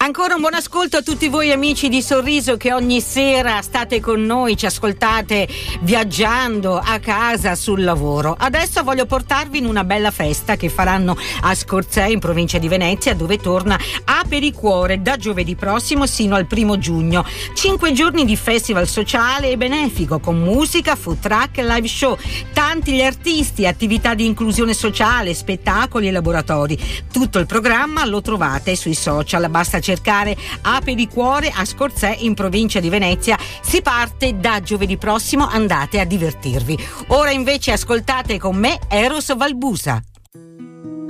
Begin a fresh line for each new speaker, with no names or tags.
Ancora un buon ascolto a tutti voi amici di Sorriso che ogni sera state con noi, ci ascoltate viaggiando, a casa, sul lavoro. Adesso voglio portarvi in una bella festa che faranno a Scorzè in provincia di Venezia, dove torna Apericuore da giovedì prossimo sino al 1° giugno. 5 giorni di festival sociale e benefico con musica, food truck e live show. Tanti gli artisti, attività di inclusione sociale, spettacoli e laboratori. Tutto il programma lo trovate sui social, basta cercare Apericuore a Scorzè in provincia di Venezia. Si parte da giovedì prossimo, andate a divertirvi. Ora invece ascoltate con me Eros Valbusa.